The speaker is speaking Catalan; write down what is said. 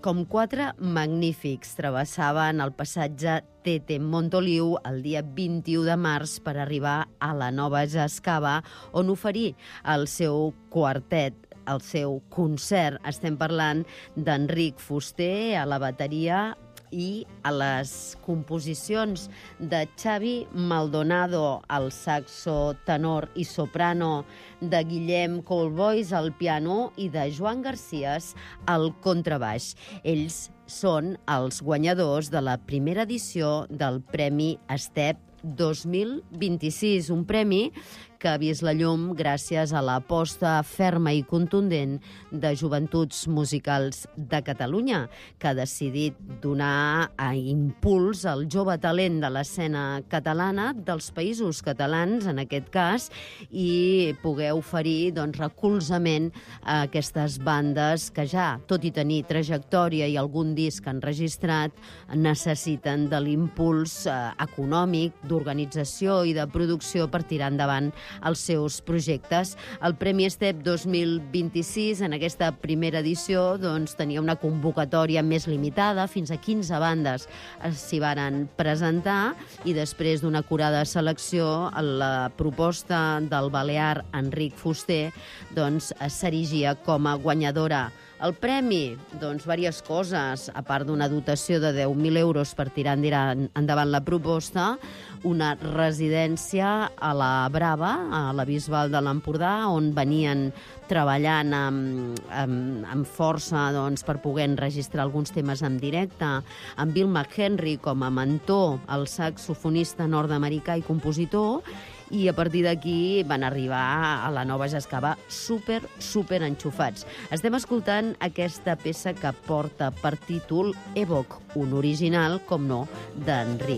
com 4 magnífics travessaven el passatge Tete Montoliu el dia 21 de març per arribar a la Nova Jascava, on oferir el seu quartet, el seu concert. Estem parlant d'Enric Fuster a la bateria i a les composicions de Xavi Maldonado al saxo tenor i soprano, de Guillem Colbois al piano i de Joan Garcías al contrabaix. Ells són els guanyadors de la primera edició del Premi Estep 2026, un premi que ha vist la llum gràcies a l'aposta ferma i contundent de Joventuts Musicals de Catalunya, que ha decidit donar impuls al jove talent de l'escena catalana, dels països catalans, en aquest cas, i poder oferir recolzament a aquestes bandes que ja, tot i tenir trajectòria i algun disc enregistrat, necessiten de l'impuls econòmic, d'organització i de producció per tirar endavant els seus projectes. El Premi Estep 2026, en aquesta primera edició, tenia una convocatòria més limitada, fins a 15 bandes s'hi varen presentar, i després d'una acurada selecció, la proposta del balear Enric Fuster s'erigia com a guanyadora. El premi, diverses coses, a part d'una dotació de 10.000 euros per tirar endavant la proposta, una residència a la Brava, a la Bisbal de l'Empordà, on venien treballant amb força per poder enregistrar alguns temes en directe, amb Bill McHenry com a mentor, el saxofonista nord-americà i compositor, i a partir d'aquí van arribar a la Nova Jascava super enxufats. Estem escoltant aquesta peça que porta per títol Evoc, un original, com no, d'Enric.